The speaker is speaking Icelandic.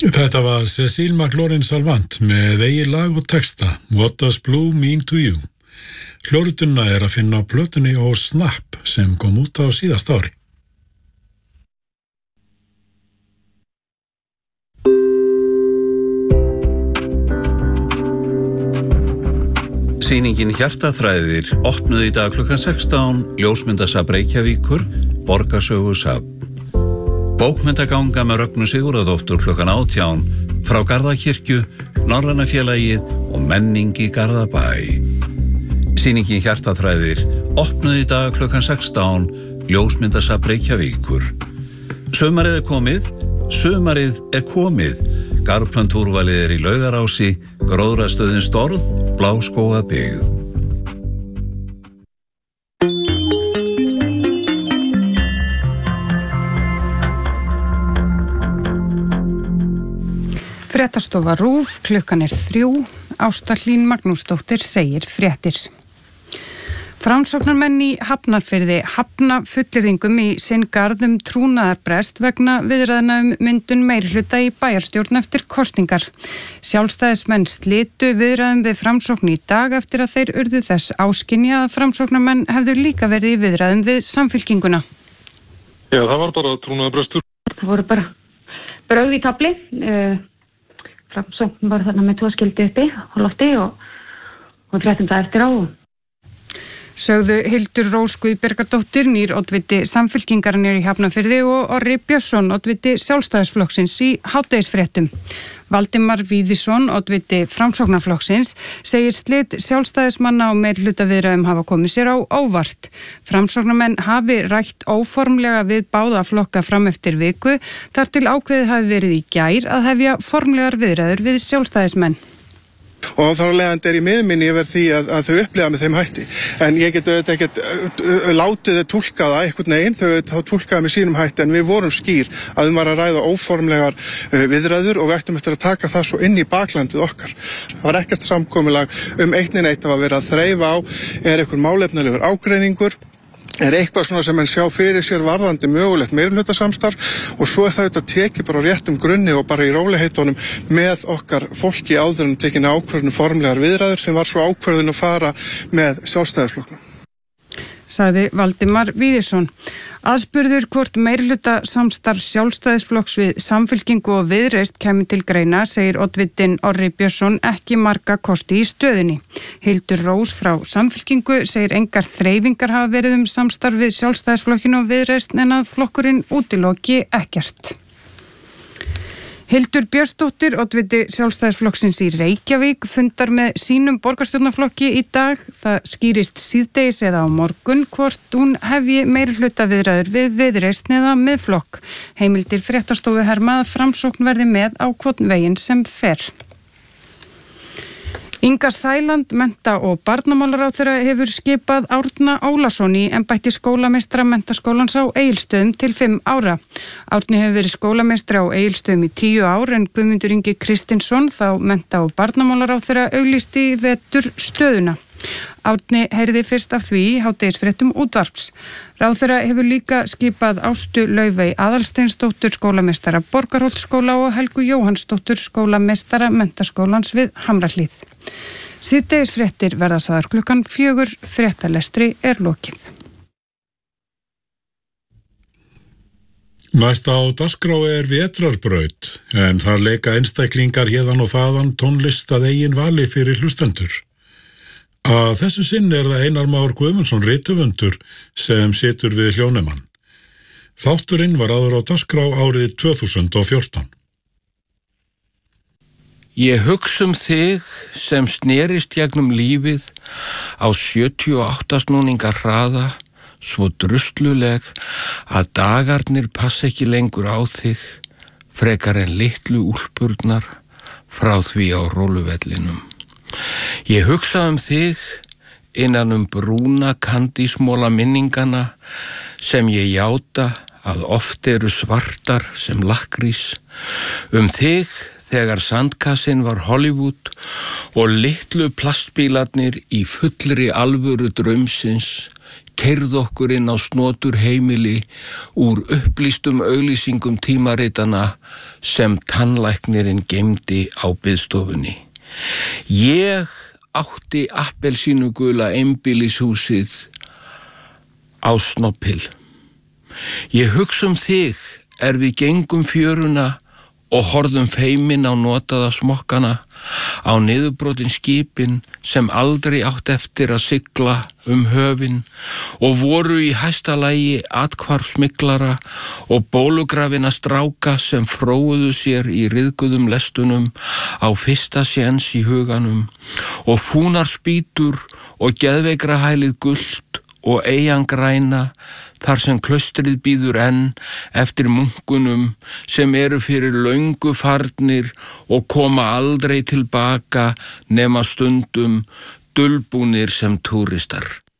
Þetta var Cecile McLaurin Salvant með eigin lag og texta What Does Blue Mean to You? Hljóðritunina að finna á plötunni og Snap sem kom út á síðasta ári. Sýningin Hjartaþræðir opnuð í dag klukkan 16, ljósmyndasafn Reykjavíkur, Borgarsögusafn. Bókmyndaganga með Rögnu Sigurðardóttur klukkan 18 frá Garðakirkju, Norræna félagið og menning í Garðabæ. Sýningin Hjartaþræðir opnuð í dag klukkan 16, ljósmyndasafn Reykjavíkur. Sumarið er komið, sumarið er komið. Garðplöntúrvalið í Laugarási, Gróðrastöðin Storð, Bláskógabyggð. Fréttastofa RÚV, klukkan 3, Ásta Hlín Magnúsdóttir segir fréttir. Framsóknarmenn í Hafnarfirði hafna fullyrðingum í sinn garð trúnaðarbrest vegna viðræðna myndun meirihluta í bæjarstjórn eftir kosningar. Sjálfstæðismenn slitu viðræðum við Framsókn í dag eftir að þeir urðu þess áskynja að Framsóknarmenn hefðu líka verið í viðræðum við Samfylkinguna. Já, það var bara trúnaðarbrestur. Það voru bara brögð í tafli. Framsókn var þarna með 2 skildi uppi á lofti og fréttum það eftir á. Sögðu Hildur Rós Guðbergadóttir, nýr oddviti Samfylkingarinnar í Hafnarfirði og Orri Björnsson, oddviti Sjálfstæðisflokksins í hádegisfréttum. Valdimar Víðisson, oddviti Framsóknarflokksins, segir slit sjálfstæðismanna og meirihlutaviðræðum hafa komið sér á óvart. Framsóknarmenn hafi rætt óformlega við báða flokka fram eftir viku, þar til ákveðið hafi verið í gær að hefja formlegar viðræður við sjálfstæðismenn. Og þá leiðandi í miðminni yfir því að þau upplifa með þeim hætti. En ég get auðvitað ekkert látið þau túlka það einhvern veginn, þau túlkaði með sínum hætti, en við vorum skýr að var að ræða óformlegar viðræður og við ættum eftir að taka það svo inn í baklandið okkar. Það var ekkert samkomulag eitt að vera að þreifa á, einhver málefnalegur ágreiningur, eitthvað svona sem menn sjá fyrir sér varðandi mögulegt meirihlutasamstarf og svo það auðvitað tekið bara á réttum grunni og bara í rólegheitunum með okkar fólki áður en tekin ákvörðun formlegar viðræður sem var svo ákvörðun að fara með Sjálfstæðisflokknum. Sagði Valdimar Víðisson. Aðspurður hvort meirihlutasamstarf Sjálfstæðisflokks við Samfylkingu og Viðreisn kæmi til greina, segir oddvitinn Orri Björnsson ekki marga kosti í stöðunni. Hildur Rós frá Samfylkingu segir engar þreifingar hafa verið samstarf við Sjálfstæðisflokkinn og Viðreisn en að flokkurinn útiloki ekkert. Hildur Björnsdóttir, oddviti Sjálfstæðisflokksins í Reykjavík, fundar með sínum borgarstjórnarflokki í dag. Það skýrist síðdegis eða á morgun hvort hún hefji meirihlutaviðræður við Viðreisn eða Miðflokk. Heimildir fréttastofu herma að Framsókn verði með á hvorn veginn sem fer. Inga Sæland, mennta- og barnamálaráðherra hefur skipað Árna Ólason í embætti skólameistara Menntaskólans á Egilsstöðum til 5 ára. Árni hefur verið skólameistari á Egilsstöðum í 10 ár en Guðmundur Ingi Kristinsson, þá mennta- og barnamálaráðherra, auglýsti í vetur stöðuna. Árni heyrði fyrst af því í hádegisfréttum útvarps. Ráðherra hefur líka skipað Ástu Laufey Aðalsteinsdóttur skólameistara Borgarholtsskóla og Helgu Jóhannsdóttur skólameistara Menntaskólans við Hamrahlíð. Síðdegisfréttir verða sagðar klukkan 4, fréttalestri er lokið. Næst á dagskrá er vetrarbraut, en þar leika einstaklingar héðan og þaðan tónlist að eigin vali fyrir hlustendur. Að þessu sinni er það Einar Már Guðmundsson rithöfundur sem situr við hljónemann. Þátturinn var áður á dagskrá árið 2014. Ég hugsa þig sem snerist gegnum lífið á 78 snúningar hraða, svo drusluleg að dagarnir passa ekki lengur á þig, frekar en litlu úlpurnar frá því á róluvellinum. Ég hugsa þig innan brúna kandísmóla minningana sem ég játa að oft eru svartar sem lakkrís, þig þegar sandkassin var Hollywood og litlu plastbílarnir í fullri alvöru draumsins keyrð okkur inn á snotur heimili úr upplýstum auglýsingum tímaritana sem tannlæknirinn geymdi á biðstofunni. Ég átti appelsínugula einbýlishúsið á Snobbhill. Ég hugsa þig við gengum fjöruna og horfðum feimin á notaða smokkana, á niðurbrotin skipin sem aldrei átt eftir að sigla höfin og voru í hæsta lagi athvarfsmyglara og bólugrafina stráka sem fróuðu sér í ryðguðum lestunum á fyrsta séns í huganum og fúnar spýtur og geðveikrahælið gult og eyjan græna þar sem klaustrið bíður enn eftir munkunum sem eru fyrir löngu farnir og koma aldrei tilbaka nema stundum dulbúnir sem túristar.